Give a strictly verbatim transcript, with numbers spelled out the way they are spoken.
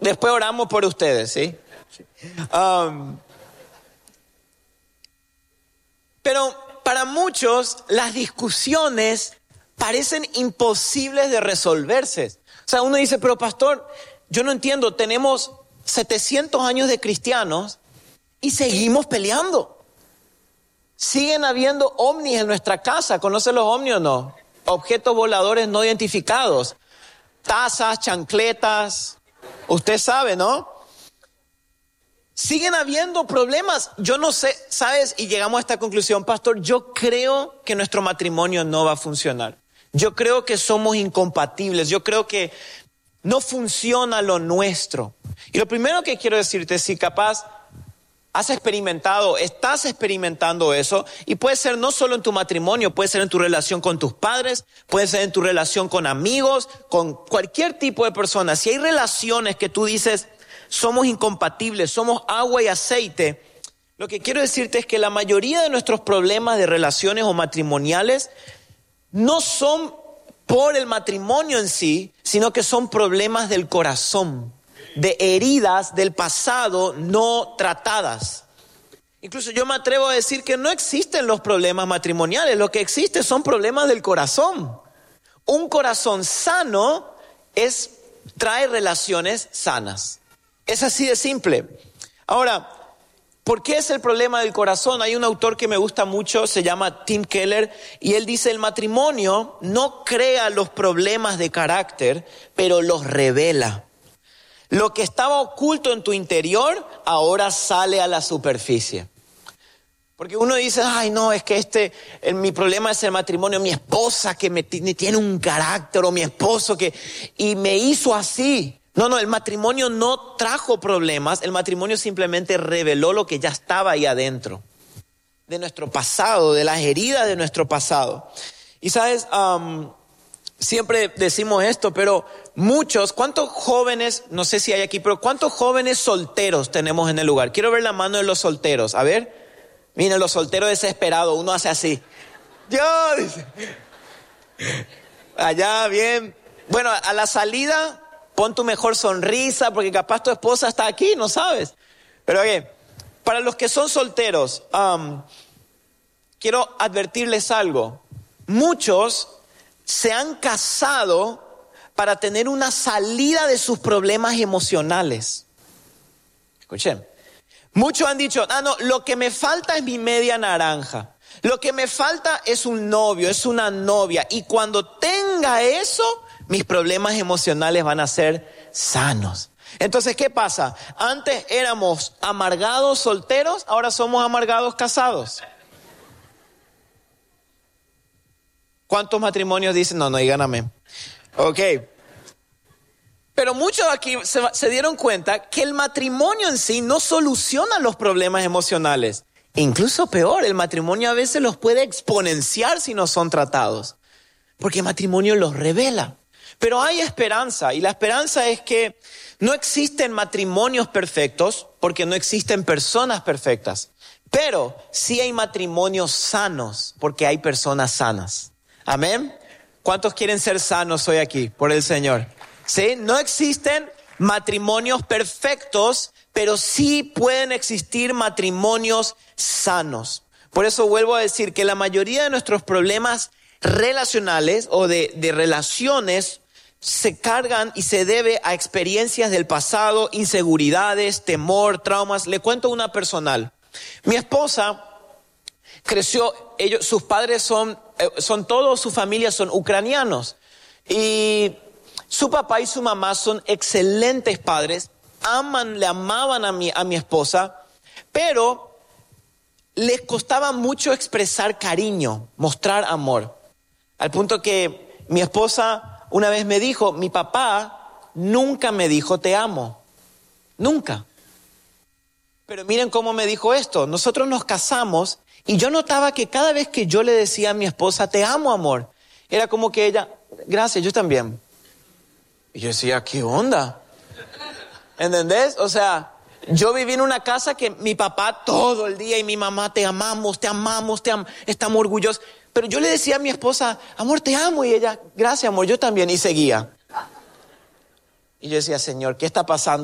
Después oramos por ustedes, ¿sí? Um, pero para muchos las discusiones parecen imposibles de resolverse. O sea, uno dice, pero pastor, yo no entiendo, tenemos setecientos años de cristianos y seguimos peleando. Siguen habiendo ovnis en nuestra casa. ¿Conocen los ovnis o no? Objetos voladores no identificados. Tazas, chancletas. Usted sabe, ¿no? Siguen habiendo problemas. Yo no sé, ¿sabes? Y llegamos a esta conclusión, pastor, yo creo que nuestro matrimonio no va a funcionar. Yo creo que somos incompatibles. Yo creo que no funciona lo nuestro. Y lo primero que quiero decirte es si capaz has experimentado, estás experimentando eso, y puede ser no solo en tu matrimonio, puede ser en tu relación con tus padres, puede ser en tu relación con amigos, con cualquier tipo de persona. Si hay relaciones que tú dices, somos incompatibles, somos agua y aceite, lo que quiero decirte es que la mayoría de nuestros problemas de relaciones o matrimoniales no son por el matrimonio en sí, sino que son problemas del corazón, de heridas del pasado no tratadas. Incluso yo me atrevo a decir que no existen los problemas matrimoniales, lo que existe son problemas del corazón. Un corazón sano es, trae relaciones sanas. Es así de simple. Ahora, ¿por qué es el problema del corazón? Hay un autor que me gusta mucho, se llama Tim Keller, y él dice, el matrimonio no crea los problemas de carácter, pero los revela. Lo que estaba oculto en tu interior ahora sale a la superficie. Porque uno dice, ay no, es que este, el, mi problema es el matrimonio, mi esposa que me t- tiene un carácter, o mi esposo que, y me hizo así. No, no, el matrimonio no trajo problemas, el matrimonio simplemente reveló lo que ya estaba ahí adentro. De nuestro pasado, de las heridas de nuestro pasado. Y sabes, um, siempre decimos esto, pero muchos, ¿cuántos jóvenes, no sé si hay aquí, pero cuántos jóvenes solteros tenemos en el lugar? Quiero ver la mano de los solteros, a ver. Miren, los solteros desesperados, uno hace así. Dios, dice. Allá, bien. Bueno, a la salida, pon tu mejor sonrisa, porque capaz tu esposa está aquí, no sabes. Pero bien, para los que son solteros, um, quiero advertirles algo. Muchos se han casado para tener una salida de sus problemas emocionales. Escuchen. Muchos han dicho, ah, no, lo que me falta es mi media naranja. Lo que me falta es un novio, es una novia. Y cuando tenga eso, mis problemas emocionales van a ser sanos. Entonces, ¿qué pasa? Antes éramos amargados solteros, ahora somos amargados casados. ¿Cuántos matrimonios dicen? No, no digan amén. Ok. Pero muchos aquí se, se dieron cuenta que el matrimonio en sí no soluciona los problemas emocionales. Incluso peor, el matrimonio a veces los puede exponenciar si no son tratados. Porque el matrimonio los revela. Pero hay esperanza, y la esperanza es que no existen matrimonios perfectos porque no existen personas perfectas. Pero sí hay matrimonios sanos porque hay personas sanas. Amén. ¿Cuántos quieren ser sanos hoy aquí por el Señor? Sí, no existen matrimonios perfectos, pero sí pueden existir matrimonios sanos. Por eso vuelvo a decir que la mayoría de nuestros problemas relacionales o de, de relaciones se cargan y se debe a experiencias del pasado, inseguridades, temor, traumas. Le cuento una personal. Mi esposa creció, ellos, sus padres son, son todos, su familia son ucranianos. Y su papá y su mamá son excelentes padres, aman, le amaban a mi, a mi esposa, pero les costaba mucho expresar cariño, mostrar amor. Al punto que mi esposa una vez me dijo, mi papá nunca me dijo te amo, nunca. Pero miren cómo me dijo esto, nosotros nos casamos y yo notaba que cada vez que yo le decía a mi esposa te amo amor, era como que ella, gracias, yo también. Y yo decía, ¿qué onda? ¿Entendés? O sea, yo viví en una casa que mi papá todo el día y mi mamá te amamos, te amamos, te am- estamos orgullosos. Pero yo le decía a mi esposa, amor, te amo. Y ella, gracias, amor, yo también. Y seguía. Y yo decía, Señor, ¿qué está pasando?